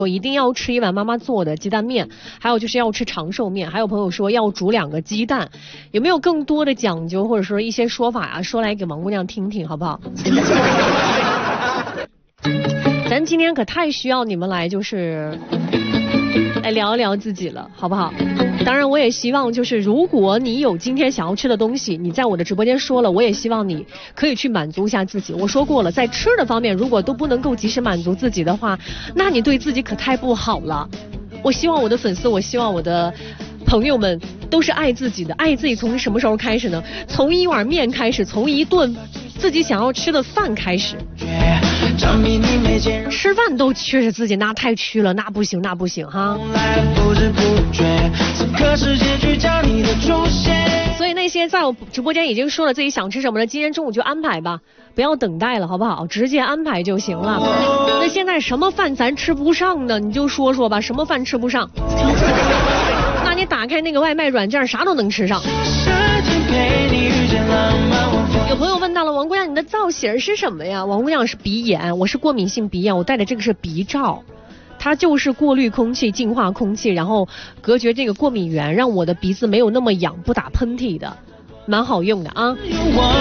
我一定要吃一碗妈妈做的鸡蛋面，还有就是要吃长寿面，还有朋友说要煮2个鸡蛋，有没有更多的讲究或者说一些说法啊？说来给王姑娘听听好不好？咱今天可太需要你们来就是来聊一聊自己了，好不好？当然我也希望就是如果你有今天想要吃的东西，你在我的直播间说了，我也希望你可以去满足一下自己。我说过了，在吃的方面如果都不能够及时满足自己的话，那你对自己可太不好了。我希望我的粉丝，我希望我的朋友们都是爱自己的。爱自己从什么时候开始呢？从一碗面开始，从一顿自己想要吃的饭开始。吃饭都缺着自己，那太虚了，那不行那不行哈。所以那些在我直播间已经说了自己想吃什么的，今天中午就安排吧，不要等待了好不好？直接安排就行了。那现在什么饭咱吃不上呢？你就说说吧，什么饭吃不上？那你打开那个外卖软件，啥都能吃上。有朋友问到了，王姑娘你的造型是什么呀？王姑娘是鼻炎，我是过敏性鼻炎，我戴的这个是鼻罩，它就是过滤空气、净化空气，然后隔绝这个过敏源，让我的鼻子没有那么痒，不打喷嚏的，蛮好用的啊。